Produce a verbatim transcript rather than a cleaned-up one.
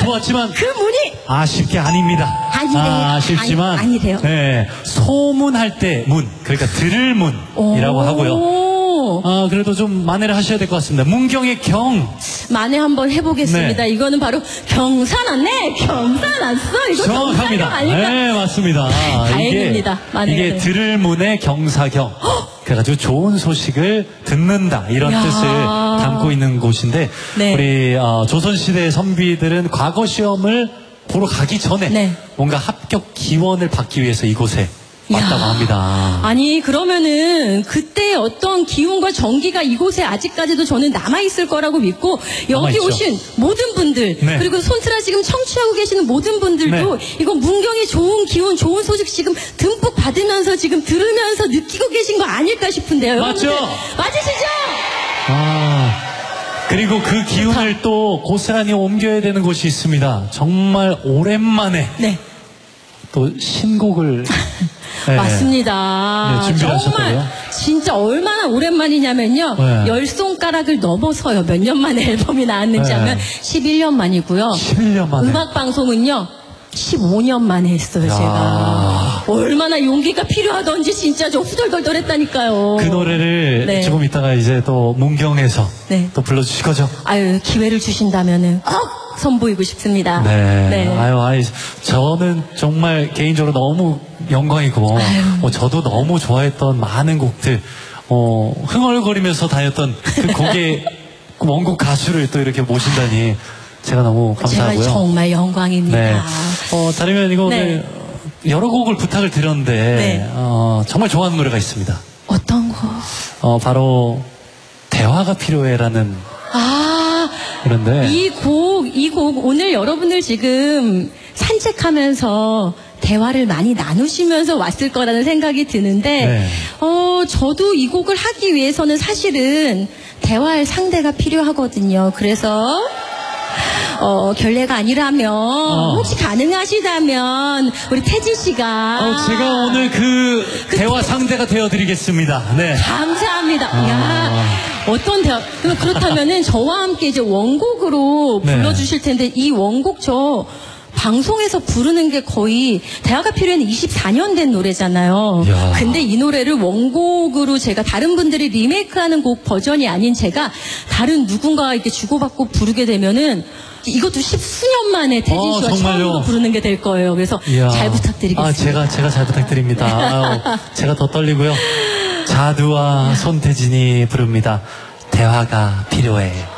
좋았지만 그 문이 아쉽게 아닙니다. 아니래요. 아, 아쉽지만 아니, 아니래요. 네, 소문할 때 문, 그러니까 들을 문이라고 하고요. 아, 그래도 좀 만회를 하셔야 될 것 같습니다. 문경의 경. 만회 한번 해보겠습니다. 네. 이거는 바로 경사났네. 경사났어. 이거 정확합니다. 경사경 아닐까? 네, 맞습니다. 다행입니다. 이게, 이게 들을 문의 경사경. 그래가지고 좋은 소식을 듣는다 이런 야. 뜻을 담고 있는 곳인데 네. 우리 어, 조선시대 선비들은 과거 시험을 보러 가기 전에 네. 뭔가 합격 기원을 받기 위해서 이곳에 왔다고 야. 합니다. 아니 그러면은 그때 어떤 기운과 정기가 이곳에 아직까지도 저는 남아있을 거라고 믿고 여기 남아있죠. 오신 모든 분들 네. 그리고 손트라 지금 청취하고 계시는 모든 분들도 네. 이거 문경의 좋은 기운 좋은 소식 지금 듬뿍 받으면서 지금 들으면서 느끼고 계신 거 아닐까 싶은데요. 맞죠? 여러분들 맞으시죠? 아, 그리고 그 기운을 또 고스란히 옮겨야 되는 곳이 있습니다. 정말 오랜만에 네. 또 신곡을 네. 맞습니다. 네, 준비를 정말 하셨다고요? 진짜 얼마나 오랜만이냐면요. 네. 열 손가락을 넘어서요. 몇 년 만에 앨범이 나왔는지 네. 하면 십일 년 만이고요. 십일 년 만에. 음악 방송은요. 십오 년 만에 했어요. 야. 제가. 얼마나 용기가 필요하던지 진짜 저 후덜덜덜했다니까요. 그 노래를 네. 조금 이따가 이제 또 문경에서 네. 또 불러주실 거죠? 아유 기회를 주신다면은 꼭 선보이고 싶습니다. 네. 네. 아유, 아유, 저는 정말 개인적으로 너무 영광이고, 어, 저도 너무 좋아했던 많은 곡들, 어, 흥얼거리면서 다녔던 그 곡의 원곡 가수를 또 이렇게 모신다니 제가 너무 감사하고요. 제가 정말 영광입니다. 네. 어, 다르면 이거 네. 오늘 여러 곡을 부탁을 드렸는데, 네. 어, 정말 좋아하는 노래가 있습니다. 어떤 거? 어, 바로 대화가 필요해라는 아, 그런데 이 곡, 이 곡, 오늘 여러분들 지금 산책하면서 대화를 많이 나누시면서 왔을 거라는 생각이 드는데, 네. 어, 저도 이 곡을 하기 위해서는 사실은 대화할 상대가 필요하거든요. 그래서, 어, 결례가 아니라면, 어. 혹시 가능하시다면, 우리 태진 씨가. 어, 제가 오늘 그, 그 대화 상대가 되어드리겠습니다. 네. 감사합니다. 아. 야, 어떤 대화, 그럼 그렇다면은 저와 함께 이제 원곡으로 네. 불러주실 텐데, 이 원곡 저, 방송에서 부르는 게 거의 대화가 필요한 이십사 년 된 노래잖아요. 야. 근데 이 노래를 원곡으로 제가 다른 분들이 리메이크하는 곡 버전이 아닌 제가 다른 누군가가 이렇게 주고받고 부르게 되면은 이것도 십수년 만에 태진 어, 씨와 정말요? 처음으로 부르는 게 될 거예요. 그래서 이야. 잘 부탁드리겠습니다. 아, 제가, 제가 잘 부탁드립니다. 아유, 제가 더 떨리고요. 자두와 손태진이 부릅니다. 대화가 필요해.